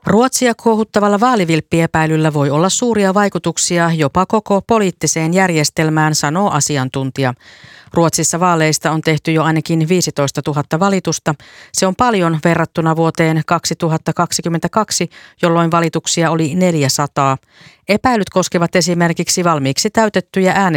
Ruotsia kuohuttavalla vaalivilppiepäilyllä voi olla suuria vaikutuksia jopa koko poliittiseen järjestelmään, sanoo asiantuntija. Ruotsissa vaaleista on tehty jo ainakin 15 000 valitusta. Se on paljon verrattuna vuoteen 2022, jolloin valituksia oli 400. Epäilyt koskevat esimerkiksi valmiiksi täytettyjä